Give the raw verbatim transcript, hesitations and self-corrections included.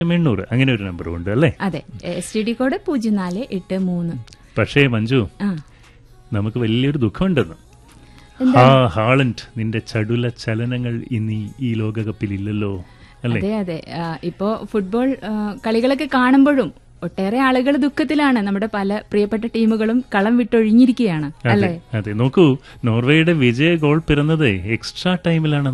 എണ്ണൂറ് അങ്ങനെ ഒരു നമ്പറും ഉണ്ട് അല്ലേ? അതെ, എസ് ടി ഡി കോഡ് പൂജ്യം നാല് എട്ട് മൂന്ന്. പക്ഷേ മഞ്ജു, ആ നമുക്ക് വലിയൊരു ദുഃഖമുണ്ടെന്ന്. എന്താ? ആ ഹാളണ്ട് നിന്റെ ചടുല ചലനങ്ങൾ ഇനി ഈ ലോകകപ്പിൽ ഇല്ലല്ലോ അല്ലേ? അതെ അതെ ആ, ഇപ്പോ ഫുട്ബോൾ ആ, കളികളൊക്കെ കാണുമ്പോഴും ഒട്ടേറെ ആളുകൾ ദുഃഖത്തിലാണ്. നമ്മുടെ പല പ്രിയപ്പെട്ട ടീമുകളും കളം വിട്ടൊഴിഞ്ഞിരിക്കുകയാണ് അതെ അല്ലേ? അതെ, നോക്കൂ, നോർവേയുടെ വിജയ ഗോൾ പിറന്നത് എക്സ്ട്രാ ടൈമിലാണ്.